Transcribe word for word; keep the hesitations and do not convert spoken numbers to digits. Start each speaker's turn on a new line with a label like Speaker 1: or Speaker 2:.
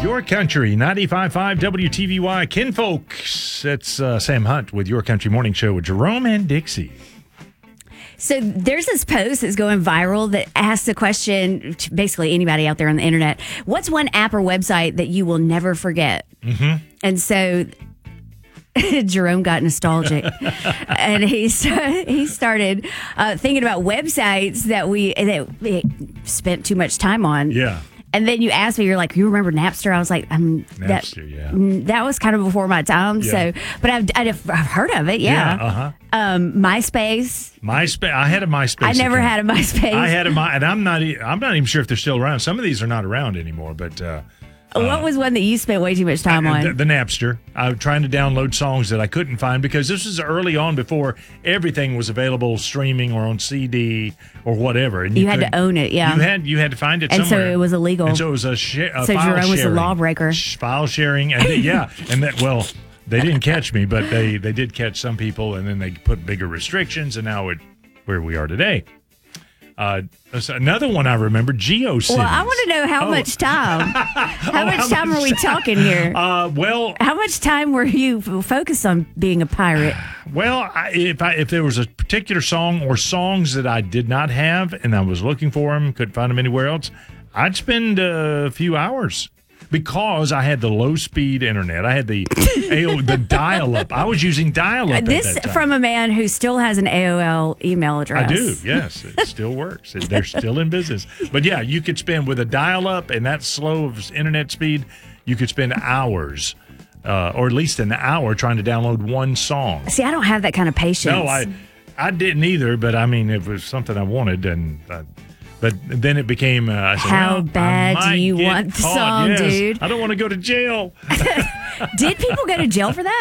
Speaker 1: Your Country, ninety-five point five W T V Y. Ken folks, it's uh, Sam Hunt with Your Country Morning Show with Jerome and Dixie.
Speaker 2: So there's this post that's going viral that asks the question to basically anybody out there on the internet, what's one app or website that you will never forget?
Speaker 1: Mm-hmm.
Speaker 2: And so Jerome got nostalgic and he, he started uh, thinking about websites that we, that we spent too much time on.
Speaker 1: Yeah.
Speaker 2: And then you asked me, you're like, you remember Napster? I was like, um,
Speaker 1: Napster,
Speaker 2: that,
Speaker 1: yeah.
Speaker 2: That was kind of before my time.
Speaker 1: Yeah.
Speaker 2: So, but I've, I've I've heard of it. Yeah.
Speaker 1: Yeah, uh-huh.
Speaker 2: Um, MySpace.
Speaker 1: MySpace. I had a MySpace.
Speaker 2: I never
Speaker 1: account.
Speaker 2: had a MySpace.
Speaker 1: I had a My, and I'm not. e- I'm not even sure if they're still around. Some of these are not around anymore. But uh,
Speaker 2: What was one that you spent way too much time on?
Speaker 1: the, the Napster. I was trying to download songs that I couldn't find because this was early on before everything was available streaming or on C D or whatever. And
Speaker 2: You had to
Speaker 1: couldn't-
Speaker 2: own it, yeah.
Speaker 1: You had you had to find it
Speaker 2: And so
Speaker 1: somewhere.
Speaker 2: it was illegal.
Speaker 1: And so it was a, sh- a
Speaker 2: So
Speaker 1: file
Speaker 2: Jerome was a
Speaker 1: sharing.
Speaker 2: lawbreaker.
Speaker 1: Sh- File sharing, and they, yeah, and that well. They didn't catch me, but they, they did catch some people, and then they put bigger restrictions, and now it where we are today. Uh, there's another one I remember, GeoCities.
Speaker 2: Well, I want to know how
Speaker 1: Oh.
Speaker 2: much time. How
Speaker 1: Oh,
Speaker 2: much
Speaker 1: how
Speaker 2: time
Speaker 1: much
Speaker 2: are we
Speaker 1: time?
Speaker 2: talking here?
Speaker 1: Uh, well,
Speaker 2: How much time were you f- focused on being a pirate?
Speaker 1: well, I, if I, if there was a particular song or songs that I did not have, and I was looking for them, couldn't find them anywhere else, I'd spend a few hours. Because I had the low-speed internet, I had the A O, the dial-up. I was using dial-up at
Speaker 2: This
Speaker 1: that time.
Speaker 2: from a man who still has an A O L email address.
Speaker 1: I do, yes. It still works. It- They're still in business. But yeah, you could spend with a dial-up and that slow of internet speed, you could spend hours, uh, or at least an hour, trying to download one song.
Speaker 2: See, I don't have that kind of patience.
Speaker 1: No, I, I didn't either. But I mean, it was something I wanted, and I, but then it became. Uh, I said,
Speaker 2: How
Speaker 1: well, I
Speaker 2: bad do
Speaker 1: might
Speaker 2: you
Speaker 1: get
Speaker 2: want the
Speaker 1: caught.
Speaker 2: song,
Speaker 1: Yes.
Speaker 2: dude?
Speaker 1: I don't want to go to jail.
Speaker 2: Did people go to jail for that?